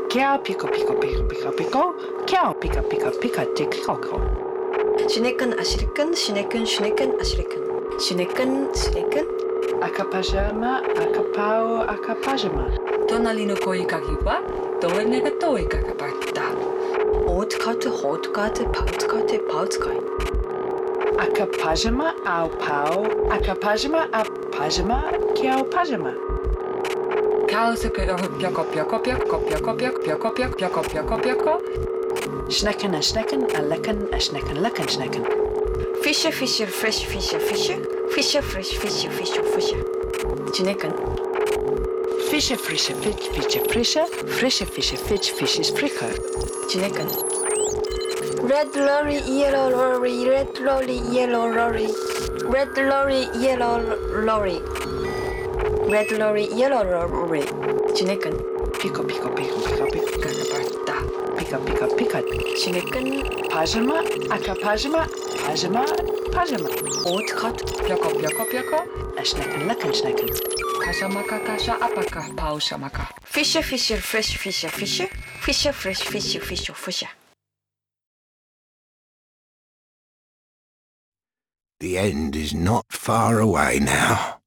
Kia pico pico pico pico pico. Kia pica pica pica tick coco. Schnecken, Aschrecken, Schnecken, Schnecken, Aschrecken. Schnecken, Schnecken. Akapajama, akapao, akapajama. 隣の恋かぎはどれが遠いかがバッタ Hootkarte, Hootkarte, Poutkarte, Poutkarte. Akapajama, au pau. Akapajama, apajama, kiao pajama. カウスクロフピョコピョコピョコピョコピョコピョコピョコピョコピョコピョコ Schnecken, a schnecken, a lecken, a schnecken, lecken, schnecken. Fische, Fische, Frisch, Fische, Fische. Fische, Frisch, Fische, Fische, Fische. Schnecken. Fische, frische, fitch, fische, frische. Frische, fische, fitch, fisches, fricker. Schnecken. Red lorry, yellow lorry, red lorry, yellow lorry. Red lorry, yellow lorry. Red lorry, yellow lorry. Schnecken. Pico, pico, pico, pico, pico. がバッタ Pica, pica, pica. Schnecken. Pajama, akapajama, pajama, pajama. Hootkarte. ピョコピョコピョコ A schnecken, lecken, schnecken. カシャマカカシャアパカパウシャマカ Fische, Fische, Frisch, Fische, Fische. Fische, Frisch, Fische, Fische, Fische. The end is not far away now.